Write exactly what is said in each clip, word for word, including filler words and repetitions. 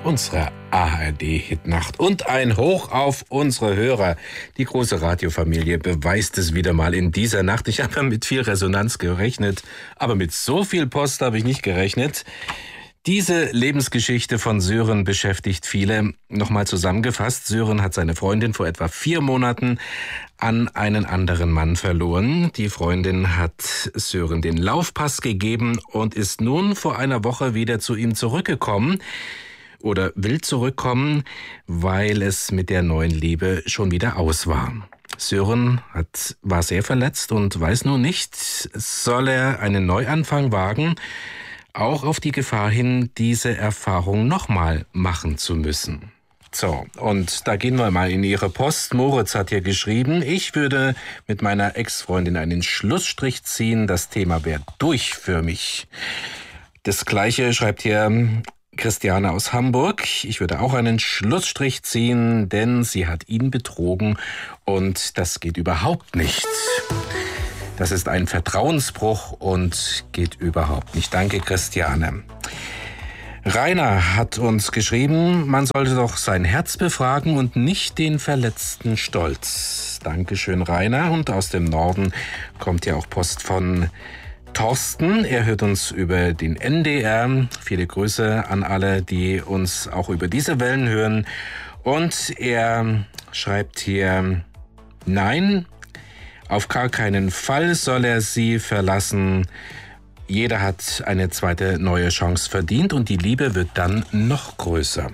unserer A R D-Hitnacht. Und ein Hoch auf unsere Hörer. Die große Radiofamilie beweist es wieder mal in dieser Nacht. Ich habe mit viel Resonanz gerechnet, aber mit so viel Post habe ich nicht gerechnet. Diese Lebensgeschichte von Sören beschäftigt viele. Nochmal zusammengefasst, Sören hat seine Freundin vor etwa vier Monaten an einen anderen Mann verloren. Die Freundin hat Sören den Laufpass gegeben und ist nun vor einer Woche wieder zu ihm zurückgekommen oder will zurückkommen, weil es mit der neuen Liebe schon wieder aus war. Sören hat, war sehr verletzt und weiß nun nicht, soll er einen Neuanfang wagen, auch auf die Gefahr hin, diese Erfahrung nochmal machen zu müssen. So, und da gehen wir mal in Ihre Post. Moritz hat hier geschrieben, ich würde mit meiner Ex-Freundin einen Schlussstrich ziehen. Das Thema wäre durch für mich. Das Gleiche schreibt hier Christiane aus Hamburg. Ich würde auch einen Schlussstrich ziehen, denn sie hat ihn betrogen und das geht überhaupt nicht. Das ist ein Vertrauensbruch und geht überhaupt nicht. Danke, Christiane. Rainer hat uns geschrieben, man sollte doch sein Herz befragen und nicht den verletzten Stolz. Dankeschön, Rainer. Und aus dem Norden kommt ja auch Post von Thorsten. Er hört uns über den N D R. Viele Grüße an alle, die uns auch über diese Wellen hören. Und er schreibt hier, nein, auf gar keinen Fall soll er sie verlassen. Jeder hat eine zweite neue Chance verdient und die Liebe wird dann noch größer.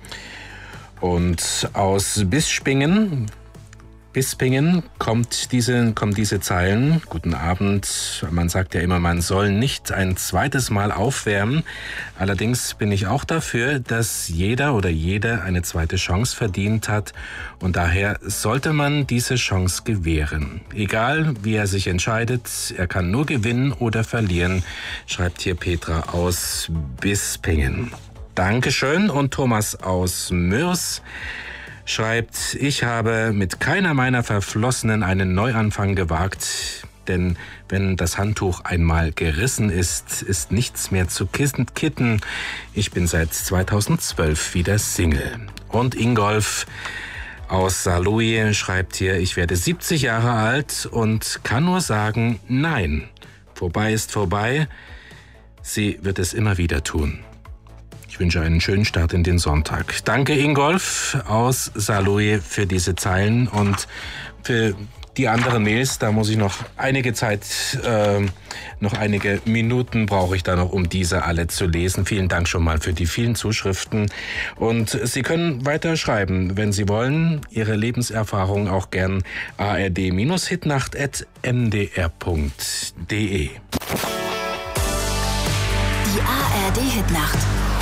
Und aus Bispingen, Bispingen kommt diese, kommen diese Zeilen. Guten Abend. Man sagt ja immer, man soll nicht ein zweites Mal aufwärmen. Allerdings bin ich auch dafür, dass jeder oder jede eine zweite Chance verdient hat. Und daher sollte man diese Chance gewähren. Egal, wie er sich entscheidet, er kann nur gewinnen oder verlieren, schreibt hier Petra aus Bispingen. Dankeschön. Und Thomas aus Mörs schreibt, ich habe mit keiner meiner Verflossenen einen Neuanfang gewagt, denn wenn das Handtuch einmal gerissen ist, ist nichts mehr zu kitten. Ich bin seit zweitausendzwölf wieder Single. Und Ingolf aus Saarlouis schreibt hier, ich werde siebzig Jahre alt und kann nur sagen, nein, vorbei ist vorbei. Sie wird es immer wieder tun. Ich wünsche einen schönen Start in den Sonntag. Danke, Ingolf aus Saarlouis, für diese Zeilen und für die anderen Mails. Da muss ich noch einige Zeit, äh, noch einige Minuten brauche ich da noch, um diese alle zu lesen. Vielen Dank schon mal für die vielen Zuschriften. Und Sie können weiter schreiben, wenn Sie wollen, Ihre Lebenserfahrung auch gern a r d hitnacht at m d r punkt d e. Die A R D Hitnacht